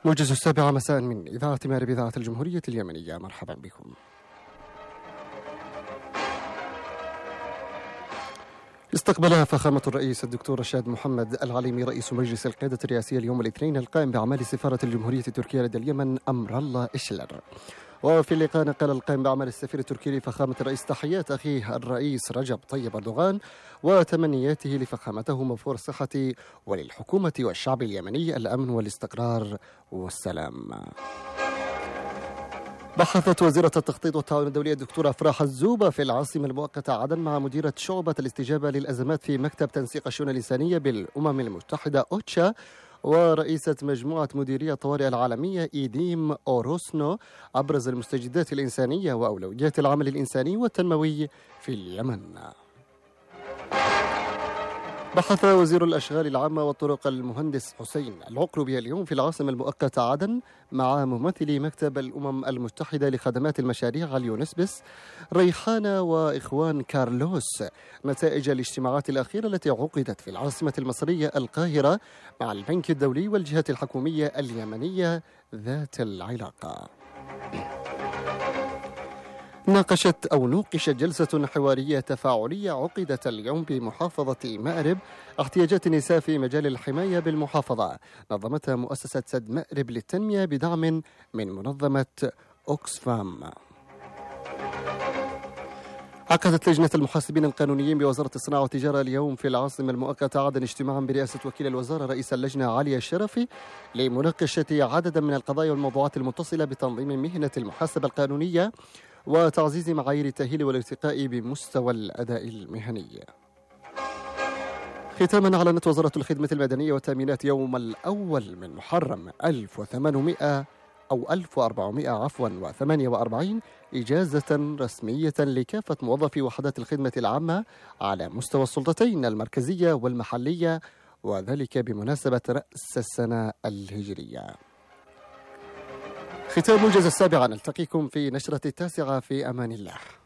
موجز 7 مساء من إذاعة مأرب إذاعة الجمهورية اليمنية. مرحبا بكم. استقبل فخامة الرئيس الدكتور رشاد محمد العليمي رئيس مجلس القيادة الرئاسية اليوم الاثنين القائم بأعمال سفارة الجمهورية التركية لدى اليمن أمر الله إشلر. وفي اللقاء نقل القائم بأعمال السفير التركي لفخامة الرئيس تحيات أخيه الرئيس رجب طيب أردوغان وتمنياته لفخامته موفور الصحة وللحكومة والشعب اليمني الأمن والاستقرار والسلام. بحثت وزيرة التخطيط والتعاون الدولي الدكتورة أفراح الزوبة في العاصمة المؤقتة عدن مع مديرة شعبة الاستجابة للأزمات في مكتب تنسيق الشؤون الإنسانية بالأمم المتحدة أوتشا ورئيسة مجموعة مديرية الطوارئ العالمية إيديم أوروسنو أبرز المستجدات الإنسانية وأولويات العمل الإنساني والتنموي في اليمن. بحث وزير الأشغال العامة والطرق المهندس حسين العقربي اليوم في العاصمة المؤقتة عدن مع ممثلي مكتب الأمم المتحدة لخدمات المشاريع اليونسبس ريحانة وإخوان كارلوس نتائج الاجتماعات الأخيرة التي عقدت في العاصمة المصرية القاهرة مع البنك الدولي والجهات الحكومية اليمنية ذات العلاقة. نوقشت جلسة حوارية تفاعلية عقدت اليوم بمحافظة مأرب احتياجات النساء في مجال الحماية بالمحافظة، نظمتها مؤسسة سد مأرب للتنمية بدعم من منظمة أوكسفام. عقدت لجنة المحاسبين القانونيين بوزارة الصناعة والتجارة اليوم في العاصمة المؤقتة عدن اجتماعا برئاسة وكيل الوزارة رئيس اللجنة علي الشرفي لمناقشة عددا من القضايا والموضوعات المتصلة بتنظيم مهنة المحاسبة القانونية وتعزيز معايير التأهيل والارتقاء بمستوى الأداء المهني. ختاما أعلنت وزارة الخدمة المدنية والتأمينات يوم الأول من محرم 1448 إجازة رسمية لكافة موظفي وحدات الخدمة العامة على مستوى السلطتين المركزية والمحلية، وذلك بمناسبة رأس السنة الهجرية. ختام موجز 7، نلتقيكم في نشرة 9 في أمان الله.